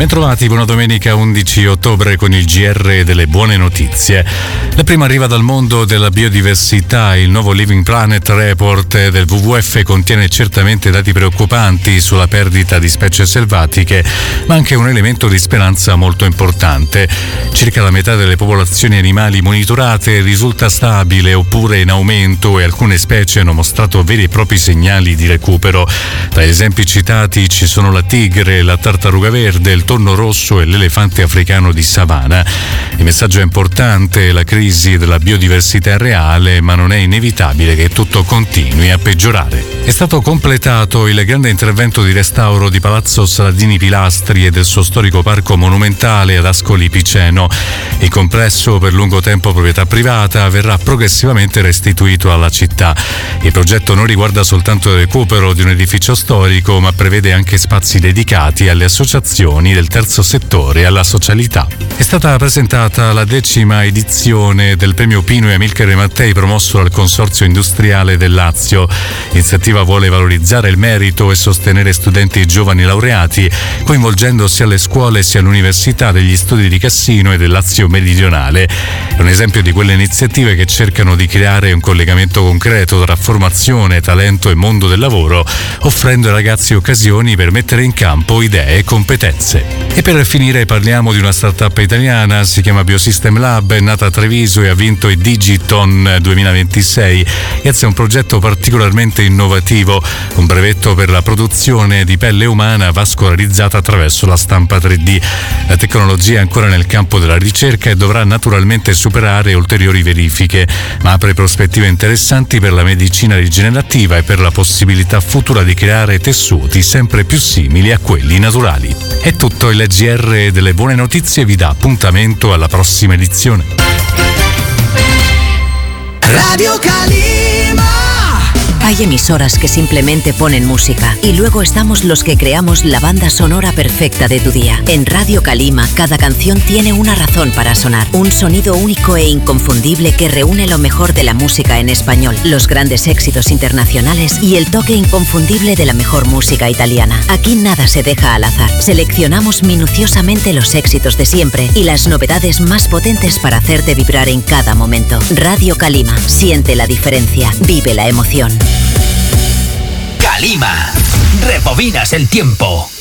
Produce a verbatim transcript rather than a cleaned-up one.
Bentrovati, buona domenica undici ottobre con il G R delle buone notizie. La prima arriva dal mondo della biodiversità. Il nuovo Living Planet Report del W W F contiene certamente dati preoccupanti sulla perdita di specie selvatiche, ma anche un elemento di speranza molto importante. Circa la metà delle popolazioni animali monitorate risulta stabile oppure in aumento e alcune specie hanno mostrato veri e propri segnali di recupero. Tra gli esempi citati ci sono la tigre, la tartaruga verde, il tonno rosso e l'elefante africano di savana. Il messaggio è importante: la crisi della biodiversità è reale, ma non è inevitabile che tutto continui a peggiorare. È stato completato il grande intervento di restauro di Palazzo Saladini Pilastri e del suo storico parco monumentale ad Ascoli Piceno. Il complesso, per lungo tempo proprietà privata, verrà progressivamente restituito alla città. Il progetto non riguarda soltanto il recupero di un edificio storico, ma prevede anche spazi dedicati alle associazioni del terzo settore e alla socialità. È stata presentata la decima edizione del premio Pino e Amilcare Mattei promosso dal Consorzio Industriale del Lazio. L'iniziativa vuole valorizzare il merito e sostenere studenti e giovani laureati, coinvolgendo sia le scuole sia l'Università degli Studi di Cassino e del Lazio Meridionale. È un esempio di quelle iniziative che cercano di creare un collegamento concreto tra formazione, talento e mondo del lavoro, offrendo ai ragazzi occasioni per mettere in campo idee e competenze. E per finire parliamo di una startup italiana, si chiama Biosystem Lab, è nata a Treviso e ha vinto i Digiton duemilaventisei. Grazie a un progetto particolarmente innovativo, un brevetto per la produzione di pelle umana vascolarizzata attraverso la stampa tre D. La tecnologia è ancora nel campo della ricerca e dovrà naturalmente superare ulteriori verifiche, ma apre prospettive interessanti per la medicina rigenerativa e per la possibilità futura di creare tessuti sempre più simili a quelli naturali. È tutto, il G R delle buone notizie vi dà appuntamento alla prossima edizione. Radio Calima. Hay emisoras que simplemente ponen música y luego estamos los que creamos la banda sonora perfecta de tu día. En Radio Calima, cada canción tiene una razón para sonar. Un sonido único e inconfundible que reúne lo mejor de la música en español, los grandes éxitos internacionales y el toque inconfundible de la mejor música italiana. Aquí nada se deja al azar. Seleccionamos minuciosamente los éxitos de siempre y las novedades más potentes para hacerte vibrar en cada momento. Radio Calima, siente la diferencia, vive la emoción. Calima, rebobinas el tiempo.